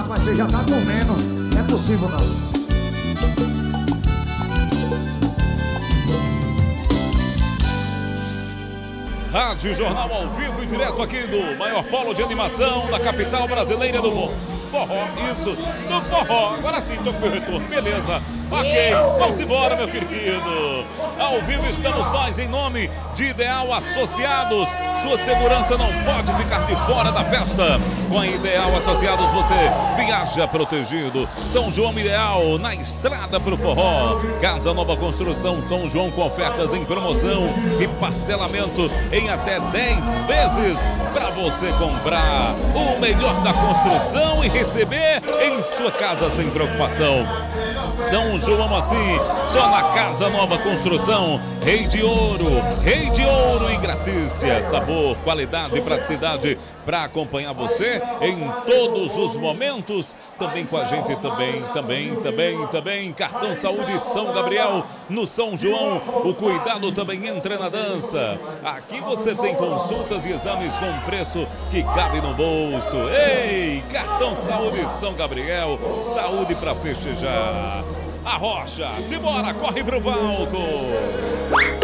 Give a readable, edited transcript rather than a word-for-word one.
rapaz, você já tá comendo. Não é possível não. Rádio Jornal ao vivo e direto aqui do maior polo de animação da capital brasileira do mundo. Forró, isso, do forró. Agora sim, tô com o meu retorno, beleza. Ok, vamos embora, meu querido. Ao vivo estamos nós em nome de Ideal Associados. Sua segurança não pode ficar de fora da festa. Com a Ideal Associados você viaja protegido. São João Ideal, na estrada pro forró. Casa Nova Construção São João com ofertas em promoção e parcelamento em até 10 vezes para você comprar o melhor da construção e receber em sua casa sem preocupação. São João assim, só na Casa Nova Construção. Rei de Ouro e Gratícia. Sabor, qualidade e praticidade para acompanhar você em todos os momentos. Também com a gente, também. Cartão Saúde São Gabriel, no São João. O cuidado também entra na dança. Aqui você tem consultas e exames com preço que cabe no bolso. Ei, Cartão Saúde São Gabriel, saúde para festejar. A Rocha, simbora, corre pro palco.